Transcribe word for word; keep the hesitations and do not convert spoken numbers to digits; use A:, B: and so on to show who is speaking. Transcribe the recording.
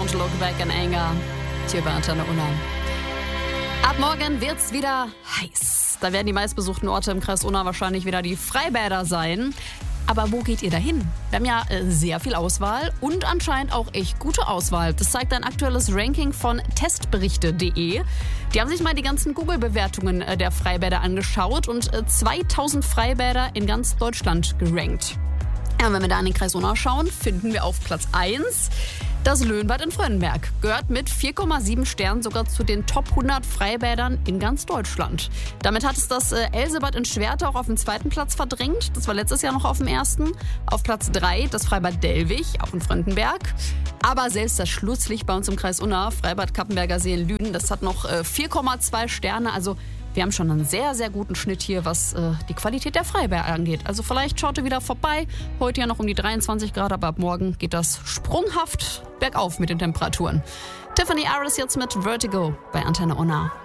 A: Don't Look Back in Anger. Hier bei Antenne Unna. Ab morgen wird's wieder heiß. Da werden die meistbesuchten Orte im Kreis Unna wahrscheinlich wieder die Freibäder sein. Aber wo geht ihr da hin? Wir haben ja äh, sehr viel Auswahl und anscheinend auch echt gute Auswahl. Das zeigt ein aktuelles Ranking von testberichte punkt de. Die haben sich mal die ganzen Google-Bewertungen äh, der Freibäder angeschaut und äh, zweitausend Freibäder in ganz Deutschland gerankt. Ja, wenn wir da in den Kreis Unna schauen, finden wir auf Platz eins das Löhnbad in Frönnenberg. Gehört mit vier Komma sieben Sternen sogar zu den Top hundert Freibädern in ganz Deutschland. Damit hat es das äh, Elsebad in Schwerte auch auf den zweiten Platz verdrängt. Das war letztes Jahr noch auf dem ersten. Auf Platz drei das Freibad Dellwig, auch in Frönnenberg. Aber selbst das Schlusslicht bei uns im Kreis Unna, Freibad Kappenberger See in Lüden, das hat noch äh, vier Komma zwei Sterne. Also wir haben schon einen sehr, sehr guten Schnitt hier, was äh, die Qualität der Freibäder angeht. Also vielleicht schaut ihr wieder vorbei. Heute ja noch um die dreiundzwanzig Grad, aber ab morgen geht das sprunghaft bergauf mit den Temperaturen. Tiffany Aris jetzt mit Vertigo bei Antenne Unna.